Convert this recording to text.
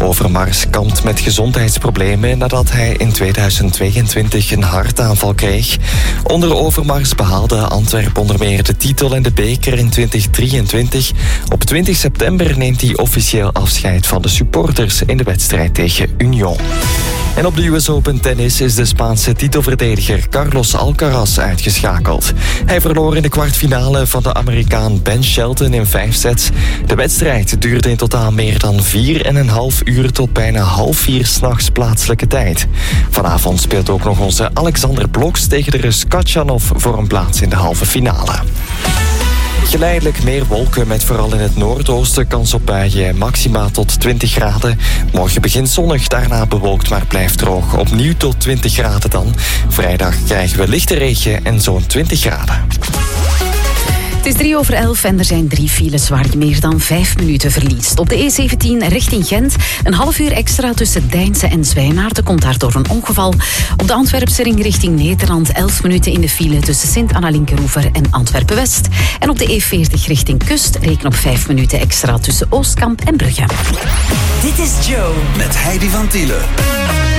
Overmars kampt met gezondheidsproblemen nadat hij in 2022 een hartaanval kreeg. Onder Overmars behaalde Antwerpen onder meer de titel en de beker in 2023. Op 20 september neemt hij officieel afscheid van de supporters in de wedstrijd tegen Union. En op de US Open tennis is de Spaanse titelverdediger Carlos Alcaraz uitgeschakeld. Hij verloor in de kwartfinale van de Amerikaan Ben Shelton in 5 sets. De wedstrijd duurde in totaal meer dan 4,5 uur tot bijna 3:30 s'nachts plaatselijke tijd. Vanavond speelt ook nog onze Alexander Bloks tegen de Rus Katjanov voor een plaats in de halve finale. Geleidelijk meer wolken met vooral in het noordoosten kans op buien, maxima tot 20 graden. Morgen begint zonnig, daarna bewolkt maar blijft droog. Opnieuw tot 20 graden dan. Vrijdag krijgen we lichte regen en zo'n 20 graden. Het is 11:03 en er zijn 3 files waar je meer dan 5 minuten verliest. Op de E17 richting Gent een half uur extra tussen Deinze en Zwijnaarden komt daardoor een ongeval. Op de Antwerpse ring richting Nederland 11 minuten in de file tussen Sint-Anna-Linkeroever en Antwerpen-West. En op de E40 richting Kust reken op 5 minuten extra tussen Oostkamp en Brugge. Dit is Joe met Heidi van Tielen.